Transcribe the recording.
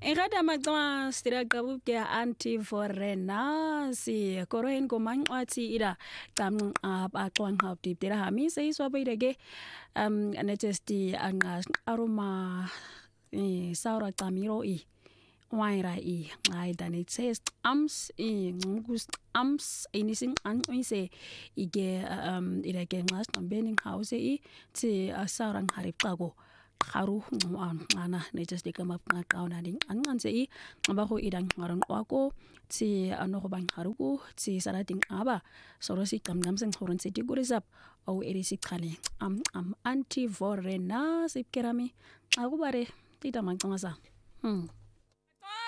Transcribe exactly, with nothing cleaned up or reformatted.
Irada macwa stira qabu ke anti forena si korohen ko manqwathi ira qamnqa abaqwa ngqabdi dira hami seyiswa bayireke um anejesti anqa aroma eh saura qamiro i waira i ngaida ne test ams i ngus ams inisin anqise ige um ireke nqas qambeni house i ti saura ngariqako kharu ngwana ne just ikama qaqawna ding anqanse i abaho idang ngaron kwako ti ano go bang haruku ti salating aba soro si qamqam seng khoron se tigurizap au erisi qhale am am anti vorena sipkerami akubare tita mangqasa hmm